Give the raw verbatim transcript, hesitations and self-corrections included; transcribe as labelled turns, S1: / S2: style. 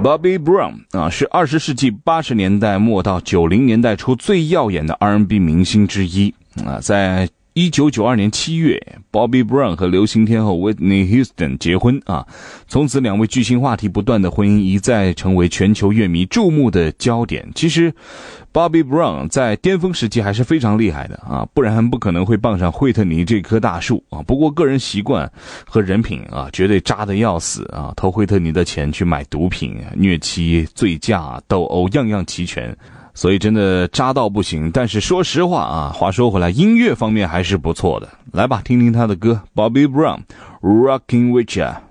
S1: Bobby Brown 啊，是二十世纪八十年代末到九零年代初最耀眼的 R and B 明星之一啊。在一九九二年七月 Bobby Brown 和流行天后 Whitney Houston 结婚啊，从此两位巨星话题不断的婚姻一再成为全球乐迷注目的焦点。其实 Bobby Brown 在巅峰时期还是非常厉害的啊，不然不可能会傍上惠特尼这棵大树啊。不过个人习惯和人品啊，绝对渣得要死啊，偷惠特尼的钱去买毒品、虐妻、醉驾、斗殴，样样齐全。所以真的渣到不行，但是说实话啊，话说回来，音乐方面还是不错的。来吧，听听他的歌 Bobby Brown Rockin' With Ya。